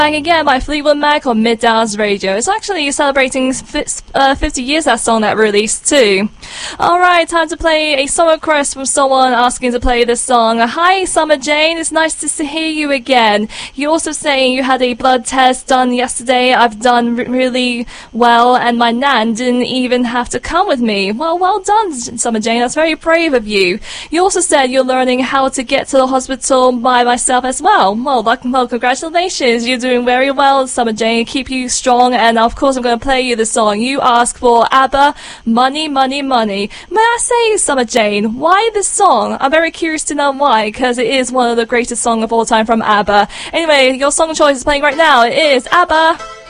Back again by Fleetwood Mac on Middays Radio. It's actually celebrating 50 years that song that released too. Alright, time to play a summer request from someone asking to play this song. Hi Summer Jane, it's nice to hear you again. You're also saying you had a blood test done yesterday. I've done really well and my nan didn't even have to come with me. Well done Summer Jane, that's very brave of you. You also said you're learning how to get to the hospital by myself as well. Well, congratulations, you're doing very well, Summer Jane. Keep you strong, and of course I'm going to play you the song. You asked for ABBA, Money, Money, Money. May I say, Summer Jane, why this song? I'm very curious to know why, because it is one of the greatest songs of all time from ABBA. Anyway, your song choice is playing right now. It is ABBA.